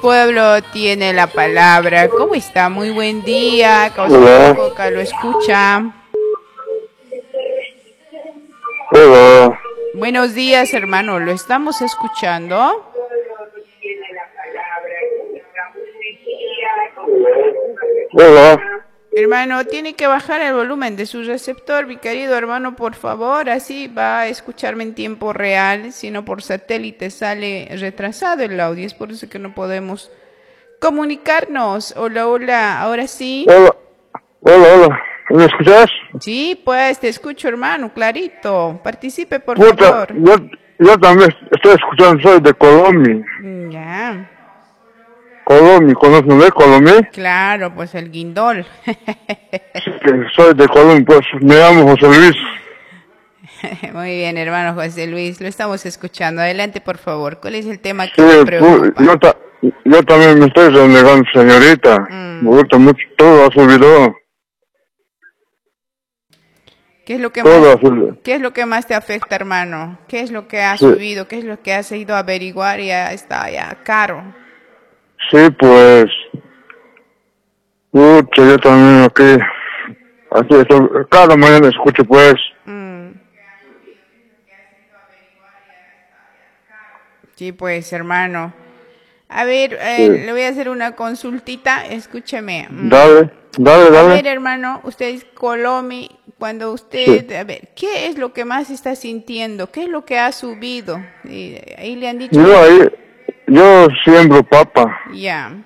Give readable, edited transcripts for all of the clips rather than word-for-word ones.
pueblo tiene la palabra. ¿Cómo está? Muy buen día. Hola. Boca lo escucha. Hola. Buenos días, hermano. ¿Lo estamos escuchando? Hola. Hermano, tiene que bajar el volumen de su receptor, mi querido hermano, por favor. Así va a escucharme en tiempo real. Si no, por satélite sale retrasado el audio. Es por eso que no podemos comunicarnos. Hola, hola. Ahora sí. Hola. Hola, hola. ¿Me escuchas? Sí, pues te escucho, hermano, clarito. Participe, por Puta, favor. yo también estoy escuchando, soy de Colombia. Ya, Colombia, ¿conocen de Colombia? claro, pues el guindol. Sí, que soy de Colombia, pues me llamo José Luis. Muy bien, hermano José Luis, lo estamos escuchando. Adelante, por favor. ¿Cuál es el tema que Sí, le pues, preocupa? yo también me estoy renegando, señorita. Me Mm, gusta mucho, todo ha subido. ¿Qué es lo que Todo más, ha subido. qué es lo que más te afecta, hermano? ¿Qué es lo que ha Sí, subido? ¿Qué es lo que has ido a averiguar y ya está ya caro? sí, pues, pucha, yo también aquí estoy, cada mañana escucho, pues. Mm, sí, pues, hermano. A ver, Sí. le voy a hacer una consultita. Escúcheme. Dale, dale, A dale. ver, hermano, usted es Colomi, cuando Sí. usted, a ver, ¿qué es lo que más está sintiendo? ¿Qué es lo que ha subido? Y ahí le han dicho, Yo ahí, yo siembro papa, ya,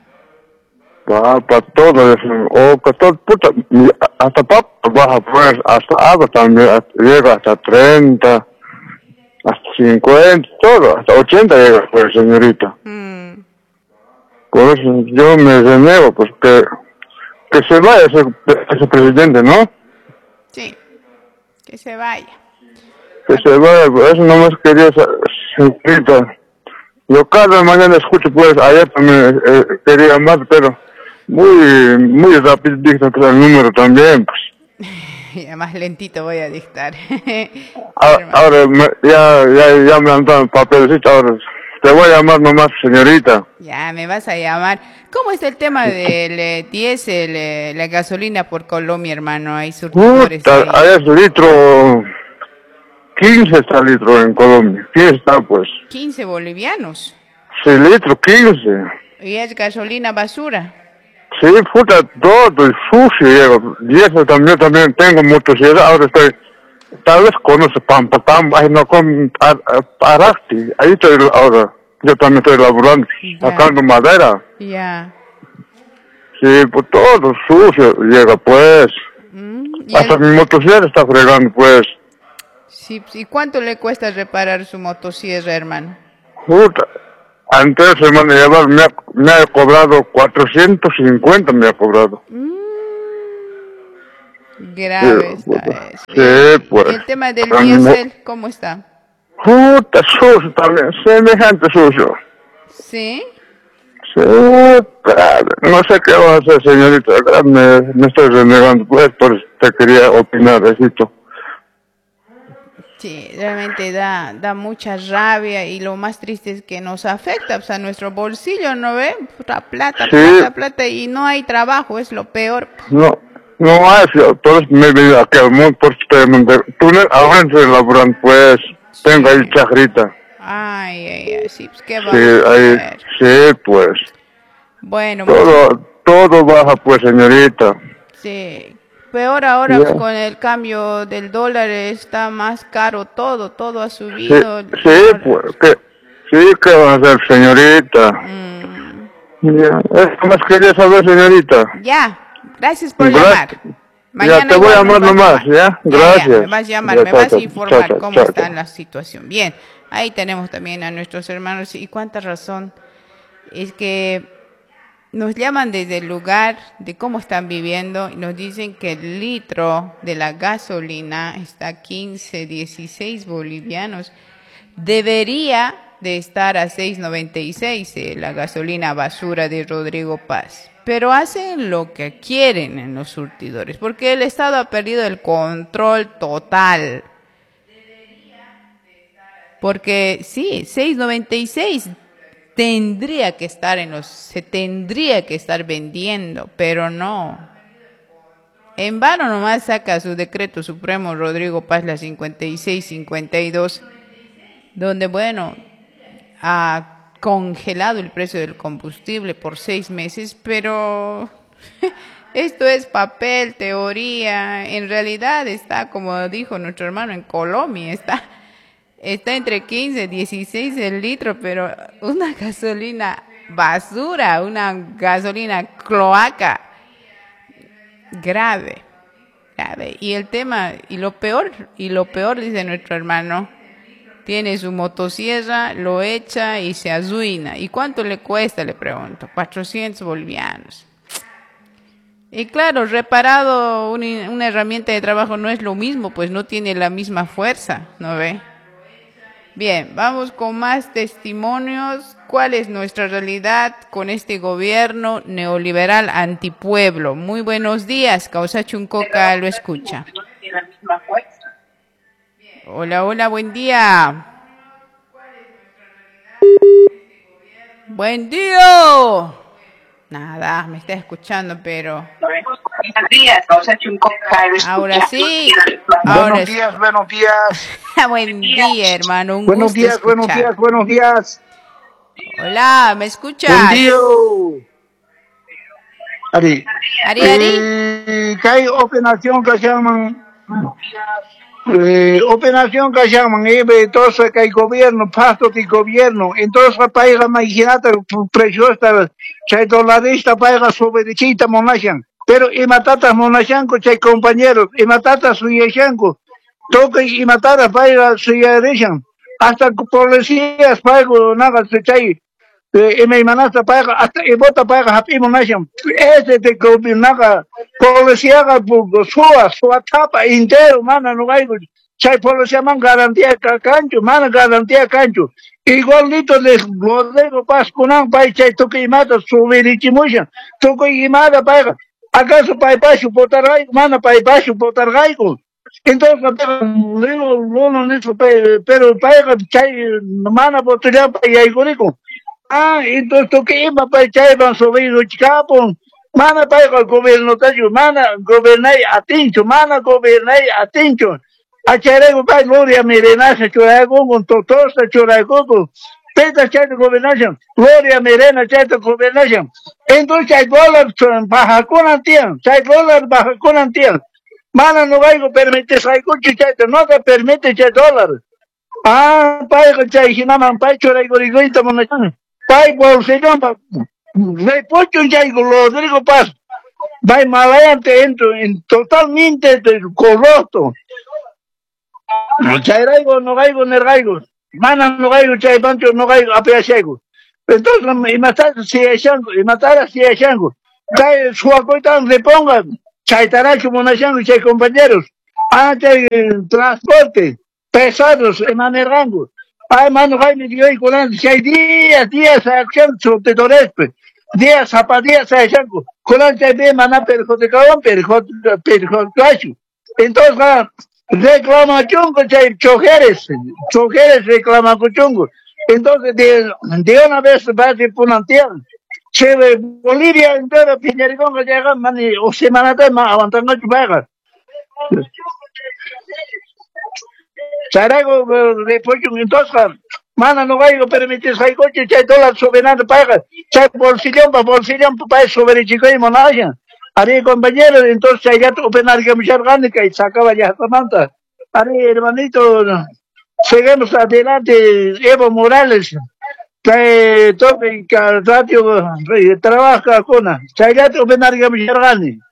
todo eso, o que todo, puta, hasta papa baja pues, hasta agua también, llega hasta 30, hasta 50, todo, hasta 80 llega pues, señorita. Por eso yo me renego, pues que se vaya ese presidente, ¿no? sí, que se vaya. Que se vaya, pues, eso nomás quería, señorita. Yo cada mañana escucho, pues, ayer también quería más, pero muy rápido dicta el número también, pues. Ya más lentito voy a dictar. Hermano. Ahora ya me han dado el papelcito, ahora te voy a llamar nomás, señorita. Ya me vas a llamar. ¿Cómo está el tema del diésel, la gasolina por Colombia, hermano? Hay surtidores Puta, ahí. ahí es litro, 15 está litro en Colombia, 15 está pues. 15 bolivianos. Sí, litro, 15. Y es gasolina basura. Sí, puta, todo el sucio llego. Y eso también tengo motosierra, ahora estoy, tal vez conoce Pampatamba, ay no, con Arasti, ahí estoy ahora, yo también estoy laburando, Ya, sacando madera. ya. Sí, pues todo sucio llega pues, Y hasta el, mi motosierra está fregando pues. sí, ¿y cuánto le cuesta reparar su motosierra, hermano? Puta, antes de semana llevar me ha cobrado 450 me ha cobrado. Sí, Grave está puta, eso. sí, pues. Y el tema del A mi diésel, ¿cómo está? puta, sucio también, semejante sucio. ¿Sí? Sí, claro, no sé qué va a hacer, señorita, acá me estoy renegando, pues, por eso te quería opinar, Recito. Sí, realmente da mucha rabia y lo más triste es que nos afecta, o sea, nuestro bolsillo, ¿no ve? Puta, plata, Sí, plata, plata y no hay trabajo, es lo peor. no hay, por eso me he venido aquí al mundo, por eso te mandé túnel, ahora estoy laburando, pues, tengo ahí Sí. chagrita. Ay, ay, ay, sí, pues, ¿qué Sí, vamos a ahí, hacer? sí, pues, Bueno, muchas, todo baja, pues, señorita. sí. Peor ahora pues, Ya. con el cambio del dólar está más caro todo, todo ha Sí, subido. sí, pues, ¿qué va a hacer, señorita? Mm, Ya, eso más quería saber, señorita. ya, gracias por Gracias. llamar. Ya Mañana te voy a igual nos llamar vas a nomás, llamar. ¿ya? Ya, me Gracias. vas a llamar, Ya, me vas a chao, informar chao, cómo chao, está chao. la situación. Bien, ahí tenemos también a nuestros hermanos y cuánta razón. Es que nos llaman desde el lugar de cómo están viviendo y nos dicen que el litro de la gasolina está a 15, 16 bolivianos. Debería de estar a 6,96 la gasolina basura de Rodrigo Paz. Pero hacen lo que quieren en los surtidores, porque el Estado ha perdido el control total. Porque sí, 6,96 se tendría que estar vendiendo, pero no. En vano nomás saca su decreto supremo Rodrigo Paz la 56-52, donde, bueno, ha congelado el precio del combustible por 6 meses, pero esto es papel, teoría. En realidad está, como dijo nuestro hermano, en Colombia, está entre 15 y 16 el litro, pero una gasolina basura, una gasolina cloaca, grave. Y el tema, y lo peor, dice nuestro hermano, tiene su motosierra, lo echa y se arruina. ¿Y cuánto le cuesta? Le pregunto. 400 bolivianos. Y claro, reparado una herramienta de trabajo no es lo mismo, pues no tiene la misma fuerza, ¿no ve? Bien, vamos con más testimonios. ¿Cuál es nuestra realidad con este gobierno neoliberal antipueblo? Muy buenos días, Causa Chuncoca lo escucha. Hola, hola, buen día. Buen día. Nada, me está escuchando, pero... Buenos días, Causa Chuncoca lo escucha. Ahora sí. Buenos días, buenos días. Buen día, hermano, un buenos gusto días, escuchar. buenos días. Hola, ¿me escuchas? Buen día. Ari. Que hay operación que llaman entonces que hay gobierno, pasto de gobierno, entonces paga imagínate precio está chay dolarista paga sobre chita monachan, pero y matatas monachanco chay compañeros, y matatas suyachanco, toque y matatas paga suyarechan, hasta policías pago nada se chay. Y me manasta paga hasta y bota paga happy monachan, ese de gobiernaga policía sua tapa entero mana no hay chay policía man garantía cancho mana garantía cancho igualito de Rodrigo Paz kunan pai chay toque y mata subirichimushan toque y mata paga acaso pai pasu potargai mana pai pasu potargai entonces digo no eso pero paga chay mana potargai pai aigorico entonces toque y mata chay van sobre chicapo mana paga el gobierno tayo mana gobernai atincho mana gobernai atincho acharego pa gloria mirena se chorago con totosa chorago peta chay de gobernación gloria mirena chay de gobernación entonces chay dólar baja con antien chay dólar baja con antien mana no hay permite sai cuchi chay no te permite chay dólar paga chay hinaman pa chorago rigoita monachan pai bolsillo le pocho chay Rodrigo Paz vai malayante entro en totalmente corrupto chayraigo no gaigo nergaigo mana no gaigo chay pancho no gaigo apeachaigo entonces y matar si echango y matar si echango chay su acoitan le pongan chay taracho monachango chay compañeros chay transporte pesados en manergango mano gaime digo y con chay días acción sobre torespe días zapatillas echango con chay be mana perjudicaban perjudicacho entonces reclama chungo chay chojeres reclama chungo entonces de una vez va de punantian che Bolivia entera Piñaricón que llega mani o semana tema aguantando chupaga Sarago después entonces mana no vaya permitir sai coche chay dólar soberano paga chay bolsillón para sobre chico y monaya Ari compañero, entonces ya tu penar que me orgánica y sacaba ya Samantha. Ari hermanito, seguimos adelante, Evo Morales, que toque radio trabaja con ya tu penar que me orgánica.